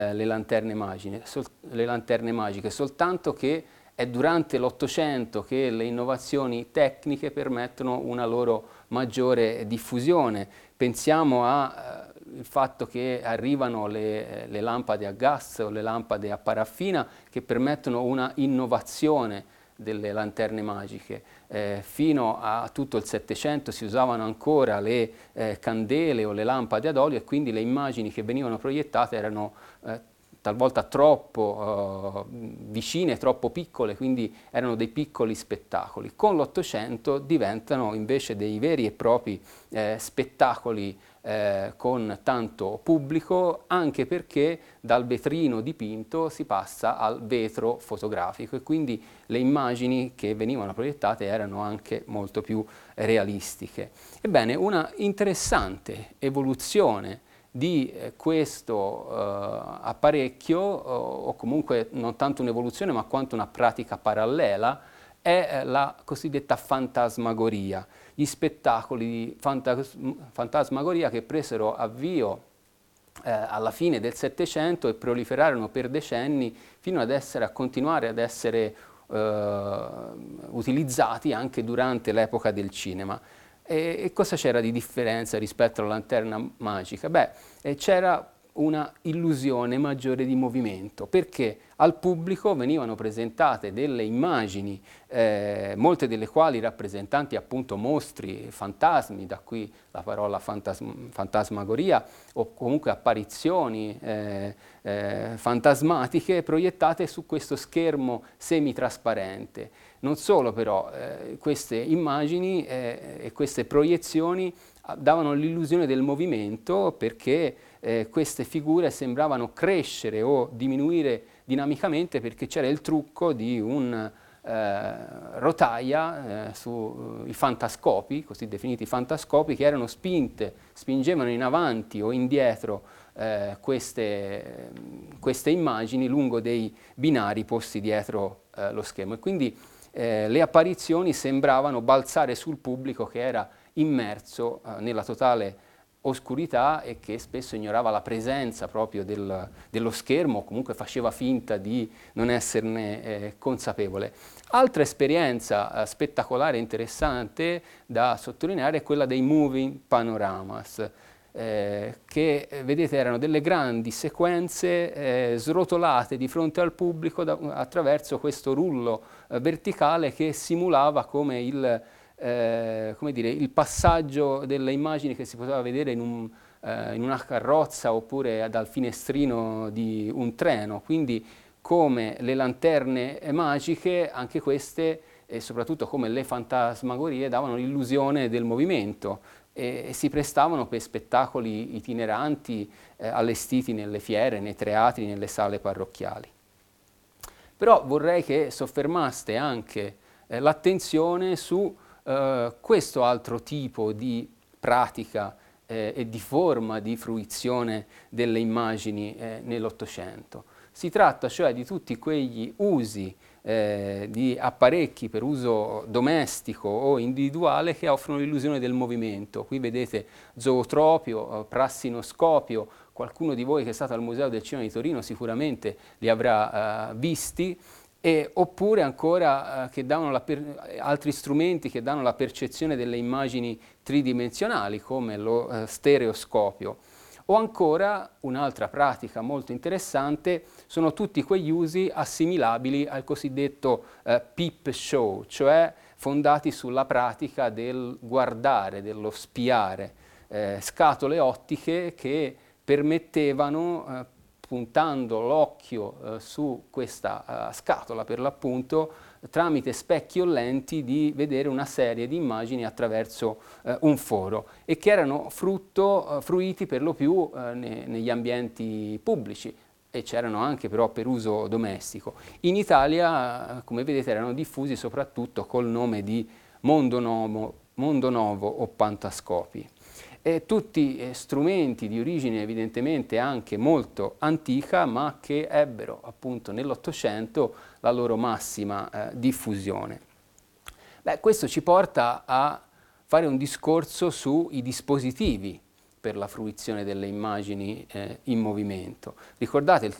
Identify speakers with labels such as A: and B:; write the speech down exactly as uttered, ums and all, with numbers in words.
A: le lanterne magiche, sol le lanterne magiche, soltanto che è durante l'Ottocento che le innovazioni tecniche permettono una loro maggiore diffusione. Pensiamo al eh, fatto che arrivano le, le lampade a gas o le lampade a paraffina che permettono una innovazione delle lanterne magiche. Eh, fino a tutto il Settecento si usavano ancora le eh, candele o le lampade ad olio e quindi le immagini che venivano proiettate erano eh, talvolta troppo uh, vicine, troppo piccole, quindi erano dei piccoli spettacoli. Con l'Ottocento diventano invece dei veri e propri eh, spettacoli eh, con tanto pubblico, anche perché dal vetrino dipinto si passa al vetro fotografico e quindi le immagini che venivano proiettate erano anche molto più realistiche. Ebbene, una interessante evoluzione di eh, questo eh, apparecchio, o, o comunque non tanto un'evoluzione ma quanto una pratica parallela, è eh, la cosiddetta fantasmagoria, gli spettacoli di fantas fantasmagoria che presero avvio eh, alla fine del Settecento e proliferarono per decenni fino ad essere, a continuare ad essere eh, utilizzati anche durante l'epoca del cinema. E, e cosa c'era di differenza rispetto alla lanterna magica? Beh, eh, c'era una illusione maggiore di movimento, perché al pubblico venivano presentate delle immagini, eh, molte delle quali rappresentanti appunto mostri, fantasmi, da qui la parola fantasm fantasmagoria, o comunque apparizioni eh, eh, fantasmatiche proiettate su questo schermo semitrasparente. Non solo però, eh, queste immagini eh, e queste proiezioni davano l'illusione del movimento perché eh, queste figure sembravano crescere o diminuire dinamicamente perché c'era il trucco di un eh, rotaia eh, sui fantascopi, così definiti fantascopi, che erano spinte, spingevano in avanti o indietro eh, queste, queste immagini lungo dei binari posti dietro eh, lo schermo. E quindi eh, le apparizioni sembravano balzare sul pubblico che era immerso eh, nella totale oscurità e che spesso ignorava la presenza proprio del, dello schermo o comunque faceva finta di non esserne eh, consapevole. Altra esperienza eh, spettacolare e interessante da sottolineare è quella dei moving panoramas, eh, che eh, vedete erano delle grandi sequenze eh, srotolate di fronte al pubblico da, attraverso questo rullo eh, verticale che simulava come il Eh, come dire, il passaggio delle immagini che si poteva vedere in, un, eh, in una carrozza oppure dal finestrino di un treno, quindi come le lanterne magiche, anche queste, e soprattutto come le fantasmagorie, davano l'illusione del movimento e, e si prestavano per spettacoli itineranti eh, allestiti nelle fiere, nei teatri, nelle sale parrocchiali. Però vorrei che soffermaste anche eh, l'attenzione su Uh, questo altro tipo di pratica eh, e di forma di fruizione delle immagini eh, nell'Ottocento. Si tratta cioè di tutti quegli usi eh, di apparecchi per uso domestico o individuale che offrono l'illusione del movimento. Qui vedete zootropio, prassinoscopio, qualcuno di voi che è stato al Museo del Cinema di Torino sicuramente li avrà uh, visti. E, oppure ancora eh, che danno la per, altri strumenti che danno la percezione delle immagini tridimensionali come lo eh, stereoscopio. O ancora un'altra pratica molto interessante sono tutti quegli usi assimilabili al cosiddetto eh, peep show, cioè fondati sulla pratica del guardare, dello spiare, eh, scatole ottiche che permettevano eh, puntando l'occhio eh, su questa uh, scatola per l'appunto, tramite specchi o lenti di vedere una serie di immagini attraverso uh, un foro e che erano frutto, uh, fruiti per lo più uh, ne, negli ambienti pubblici e c'erano anche però per uso domestico. In Italia, uh, come vedete, erano diffusi soprattutto col nome di Mondo Novo, Mondo Novo o Pantascopi. E tutti eh, strumenti di origine evidentemente anche molto antica, ma che ebbero appunto nell'Ottocento la loro massima eh, diffusione. Beh, questo ci porta a fare un discorso sui dispositivi per la fruizione delle immagini eh, in movimento. Ricordate il,